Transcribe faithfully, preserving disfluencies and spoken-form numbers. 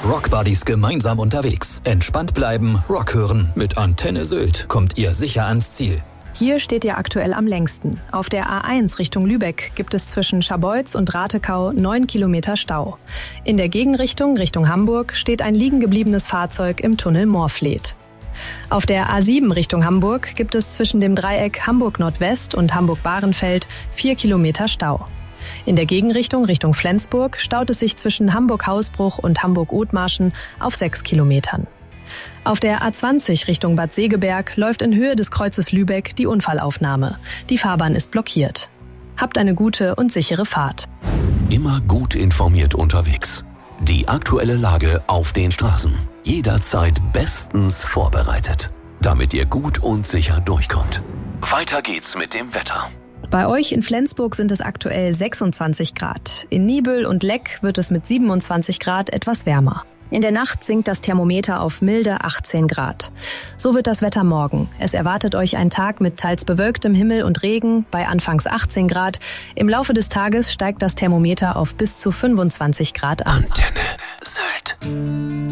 Rockbuddies gemeinsam unterwegs. Entspannt bleiben, Rock hören. Mit Antenne Sylt kommt ihr sicher ans Ziel. Hier steht ihr aktuell am längsten. Auf der A eins Richtung Lübeck gibt es zwischen Scharbeutz und Ratekau neun Kilometer Stau. In der Gegenrichtung Richtung Hamburg steht ein liegen gebliebenes Fahrzeug im Tunnel Moorfleet. Auf der A sieben Richtung Hamburg gibt es zwischen dem Dreieck Hamburg-Nordwest und Hamburg-Bahrenfeld vier Kilometer Stau. In der Gegenrichtung Richtung Flensburg staut es sich zwischen Hamburg-Hausbruch und Hamburg-Othmarschen auf sechs Kilometern. Auf der A zwanzig Richtung Bad Segeberg läuft in Höhe des Kreuzes Lübeck die Unfallaufnahme. Die Fahrbahn ist blockiert. Habt eine gute und sichere Fahrt. Immer gut informiert unterwegs. Die aktuelle Lage auf den Straßen. Jederzeit bestens vorbereitet, damit ihr gut und sicher durchkommt. Weiter geht's mit dem Wetter. Bei euch in Flensburg sind es aktuell sechsundzwanzig Grad. In Nibel und Leck wird es mit siebenundzwanzig Grad etwas wärmer. In der Nacht sinkt das Thermometer auf milde achtzehn Grad. So wird das Wetter morgen. Es erwartet euch ein Tag mit teils bewölktem Himmel und Regen bei anfangs achtzehn Grad. Im Laufe des Tages steigt das Thermometer auf bis zu fünfundzwanzig Grad an. Antenne Sylt.